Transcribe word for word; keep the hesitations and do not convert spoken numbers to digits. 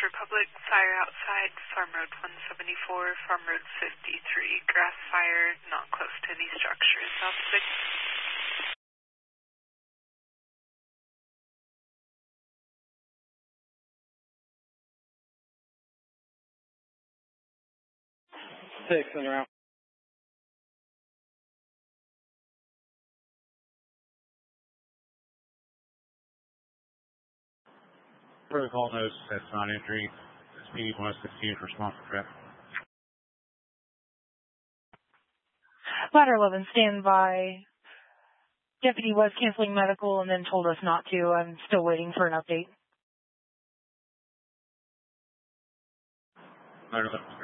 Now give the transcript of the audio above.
Republic, fire outside Farm Road one seventy-four, Farm Road fifty-three, grass fire, not close to any structures. Alpha six. Six and around. Protocol knows that's not entry. S P D one sixteen for response to traffic. Ladder eleven, stand by. Deputy was canceling medical and then told us not to. I'm still waiting for an update. Ladder eleven.